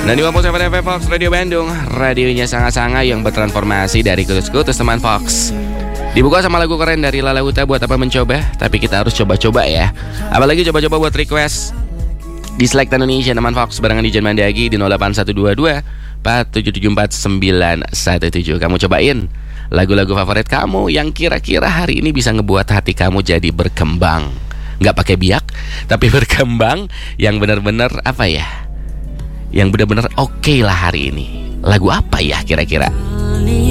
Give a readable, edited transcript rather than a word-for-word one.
Dan di 107 FM Fox Radio Bandung, radionya sangat-sangat yang bertransformasi dari kutus-kutus teman Fox. Dibuka sama lagu keren dari Lala Huta, buat apa mencoba? Tapi kita harus coba-coba ya. Apalagi coba-coba buat request di Select Indonesia teman Fox barengan di Jen Mandagi di 08122 4774917. Kamu cobain lagu-lagu favorit kamu yang kira-kira hari ini bisa ngebuat hati kamu jadi berkembang. Nggak pakai biak, tapi berkembang yang benar-benar apa ya? Yang benar-benar oke lah hari ini. Lagu apa ya kira-kira?